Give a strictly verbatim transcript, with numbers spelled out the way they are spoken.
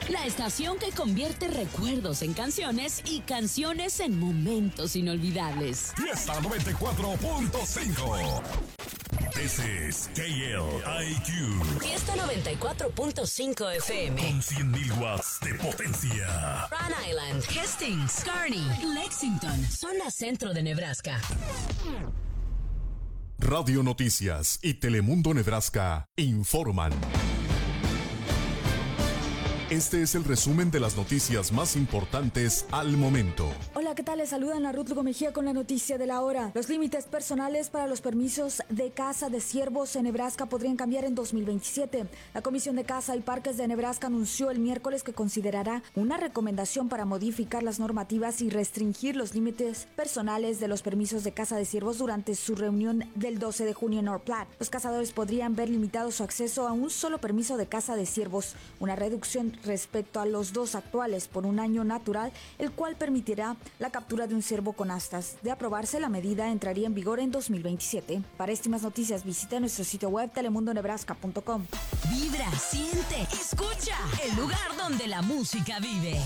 La estación que convierte recuerdos en canciones y canciones en momentos inolvidables. Fiesta noventa y cuatro punto cinco. This is K L I Q. Fiesta noventa y cuatro punto cinco F M. Con cien mil watts de potencia. Rhode Island, Hastings, Kearney, Lexington, zona centro de Nebraska. Radio Noticias y Telemundo Nebraska informan. Este es el resumen de las noticias más importantes al momento. Hola, ¿qué tal? Les saludan a Ruth Lugo Mejía con la noticia de la hora. Los límites personales para los permisos de caza de ciervos en Nebraska podrían cambiar en dos mil veintisiete. La Comisión de Caza y Parques de Nebraska anunció el miércoles que considerará una recomendación para modificar las normativas y restringir los límites personales de los permisos de caza de ciervos durante su reunión del doce de junio en North Platte. Los cazadores podrían ver limitado su acceso a un solo permiso de caza de ciervos, una reducción respecto a los dos actuales por un año natural, el cual permitirá la captura de un ciervo con astas. De aprobarse, la medida entraría en vigor en dos mil veintisiete. Para estas más noticias, visite nuestro sitio web telemundo nebraska punto com. Vibra, siente, escucha, el lugar donde la música vive.